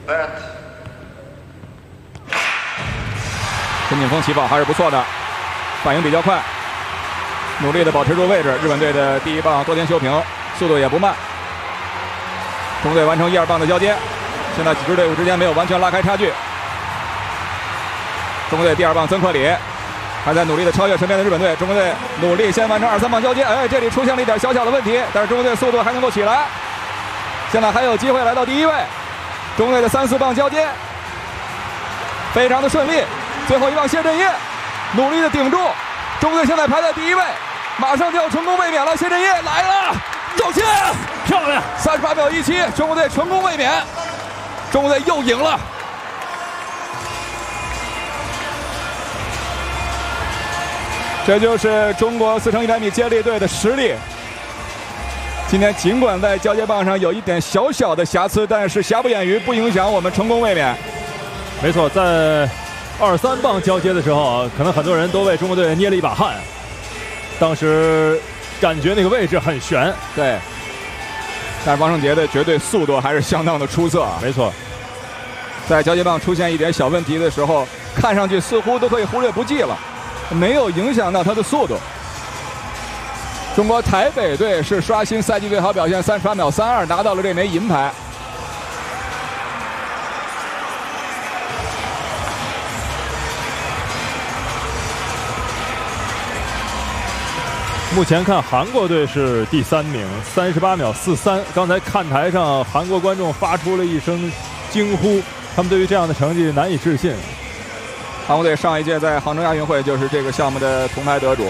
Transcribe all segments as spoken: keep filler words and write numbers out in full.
陈景峰起跑还是不错的，反应比较快，努力的保持住位置。日本队的第一棒多田修平速度也不慢。中国队完成一二棒的交接，现在几支队伍之间没有完全拉开差距。中国队第二棒曾克里还在努力的超越身边的日本队。中国队努力先完成二三棒交接，哎，这里出现了一点小小的问题，但是中国队速度还能够起来，现在还有机会来到第一位。中国队的三四棒交接非常的顺利，最后一棒谢震业努力的顶住，中国队现在排在第一位，马上就要成功卫冕了。谢震业来了，走起， 漂亮， 三十八秒一七，中国队成功卫冕，中国队又赢了。这就是中国四乘一百米接力队的实力。今天尽管在交接棒上有一点小小的瑕疵，但是瑕不掩瑜，不影响我们成功卫冕。 没错，在二三棒交接的时候，可能很多人都为中国队捏了一把汗。当时感觉那个位置很悬， 对。但是王胜杰的绝对速度还是相当的出色。 没错， 在交接棒出现一点小问题的时候，看上去似乎都可以忽略不计了，没有影响到他的速度。中国台北队是刷新赛季最好表现，三十八秒三二拿到了这枚银牌。 目前看韩国队是第三名，三十八秒四三。刚才看台上韩国观众发出了一声惊呼，他们对于这样的成绩难以置信。 韩国队上一届在杭州亚运会就是这个项目的铜牌得主。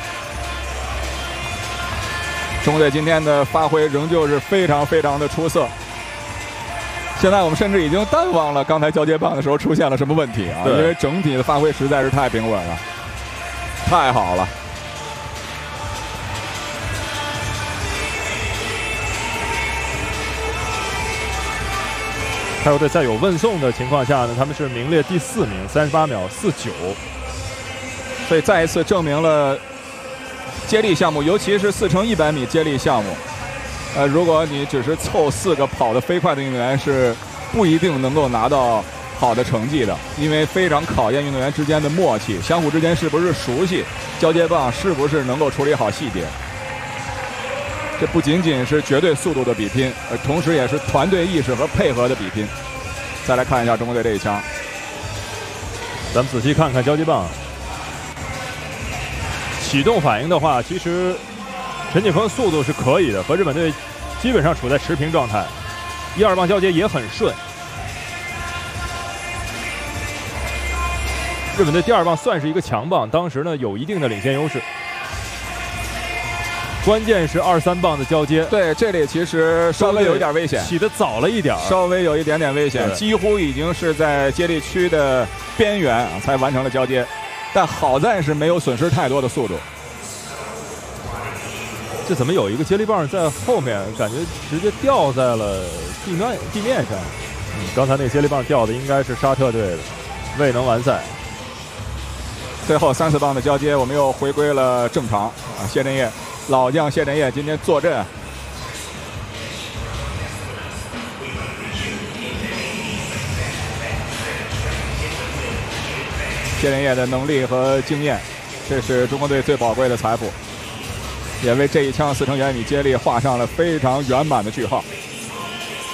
中国队今天的发挥仍旧是非常非常的出色。现在我们甚至已经淡忘了刚才交接棒的时候出现了什么问题啊，因为整体的发挥实在是太平稳了，太好了。 泰国队在有问送的情况下呢，他们是名列第四名，三十八秒四九， 所以再一次证明了接力项目，尤其是四乘一百米接力项目，呃，如果你只是凑四个跑得飞快的运动员，是不一定能够拿到好的成绩的，因为非常考验运动员之间的默契，相互之间是不是熟悉，交接棒是不是能够处理好细节。这不仅仅是绝对速度的比拼，呃，同时也是团队意识和配合的比拼。再来看一下中国队这一枪， 咱们仔细看看交接棒启动反应的话，其实陈景峰速度是可以的，和日本队基本上处在持平状态。一二棒交接也很顺，日本队第二棒算是一个强棒，当时呢有一定的领先优势。关键是二三棒的交接， 对，这里其实稍微有一点危险， 起得早了一点， 稍微有一点点危险，几乎已经是在接力区的边缘啊才完成了交接，但好在是没有损失太多的速度。 这怎么有一个接力棒在后面，感觉直接掉在了地面地面上？嗯，刚才那个接力棒掉的应该是沙特队的，未能完赛。 最后三四棒的交接，我们又回归了正常啊，谢震业。老将谢震业今天坐镇，谢震业的能力和经验，这是中国队最宝贵的财富，也为这一枪四乘一百米接力画上了非常圆满的句号。